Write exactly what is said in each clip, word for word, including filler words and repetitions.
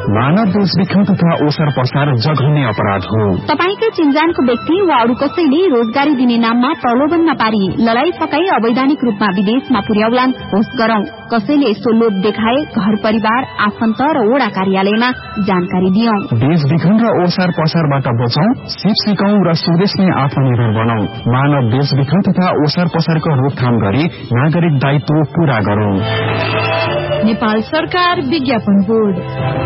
मानव बेचबिखन तथा ओसार पसार जघन्य अपराध हो। तपाईकै चिन्जानको व्यक्ति वा अरू कसैले रोजगारी दिने नाममा प्रलोभनमा पारी लडाई फकाई अवैधानिक रूपमा विदेशमा पुर्याउलान् होस् गरौं। कसैले यस्तो लोभ देखाए घर परिवार आफन्त र वडा कार्यालयमा जानकारी दियौं। बेचबिखन र ओसार पसारबाट बचौं, सिप सिकौं र स्वदेशमै आत्मनिर्भर बनाऊ। मानव बेचबिखन तथा ओसार पसारको रोकथाम गरी नागरिक दायित्व पूरा गरौं। नेपाल सरकार विज्ञापन बोर्ड।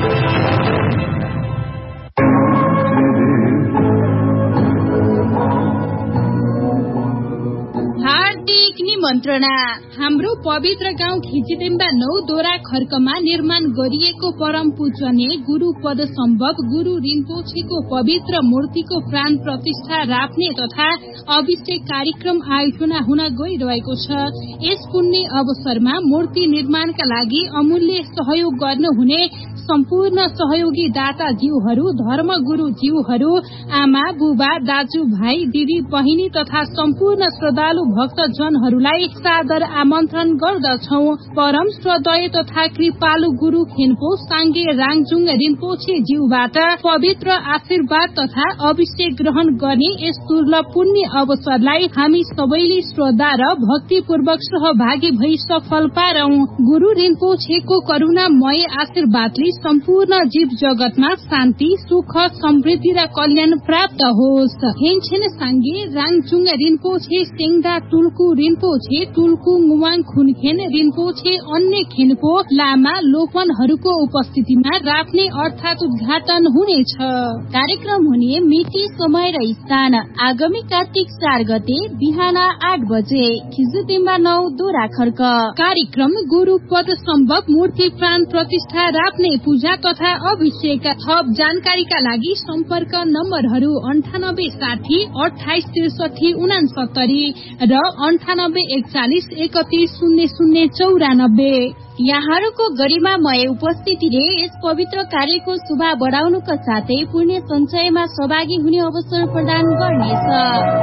हार्दिक निमन्त्रणा। हाम्रो पवित्र गाउँ खिचिदिम्बा नौ दोरा खर्कमा निर्माण गरिएको परम पूजनीय गुरु पद सम्भव गुरु रिम्पोछेको पवित्र मूर्तिको प्राण प्रतिष्ठा राख्ने तथा अभिषेक कार्यक्रम आयोजना हुन गइरहेको छ। यस पुण्य अवसरमा मूर्ति निर्माणका लागि अमूल्य सहयोग गर्नुहुने सम्पूर्ण सहयोगी दाता जीवहरू, धर्म गुरु जीवहरू, आमा बुबा दाजु भाइ दिदी बहिनी तथा सम्पूर्ण श्रद्धालु भक्तजनहरूलाई सादर आमन्त्रण गर्दछौ। परम श्रद्धेय तथा कृपालु गुरु खेन्पो साङ्गे राङजुङ रिम्पोछे ज्यूबाट पवित्र आशीर्वाद तथा अभिषेक ग्रहण गर्ने यस दुर्लभ पुण्य अवसरलाई हामी सबैले श्रद्धा र भक्तिपूर्वक सहभागी भई सफल पारौं। गुरु रिम्पोछेको करुणामय आशीर्वादले सम्पूर्ण जीव जगतमा शान्ति, सुख, समृद्धि र कल्याण प्राप्त होस्। हेनछेन साङ्गे राङजुङ रिम्पोछे सेङ्दा तुल्कु रिम्पोछे तुल्कु मुवाङ खुनखेन रिम्पोछे अन्य खेन्पो लामा लोकनहरूको उपस्थितिमा राख्ने अर्थात उद्घाटन हुनेछ। कार्यक्रम हुने मिति, समय र स्थान आगामी कार्तिक चार गते बिहान आठ बजे खिजुदिम्बा नौ दोरा खर्क। कार्यक्रम गुरु पद सम्भव मूर्ति प्राण प्रतिष्ठा राख्ने पूजा तथा अभिषेक। थप जानकारीका लागि सम्पर्क नम्बरहरू अन्ठानब्बे साठी अठाइस त्रिसठी उनासत्तरी र अन्ठानब्बे एकचालिस एकतिस शून्य शून्य चौरानब्बे। यहाँहरूको गरिमामय उपस्थितिले यस पवित्र कार्यको शोभा बढाउनुका साथै पुण्य सञ्चयमा सहभागी हुने अवसर प्रदान गर्नेछ।